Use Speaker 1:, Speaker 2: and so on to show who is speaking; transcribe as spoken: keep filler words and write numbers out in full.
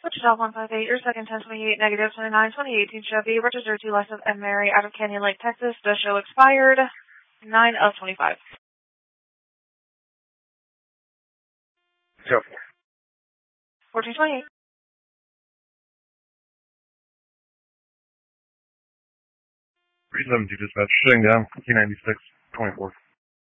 Speaker 1: Wichita one five eight, your second ten twenty-eight, negative twenty-nine, twenty eighteen Chevy, registered to license and Mary out of Canyon Lake, Texas. Does show expired nine of twenty-five.
Speaker 2: Go.
Speaker 1: fourteen twenty-eight.
Speaker 2: three seventy dispatch, shutting down, T ninety-six, twenty-four.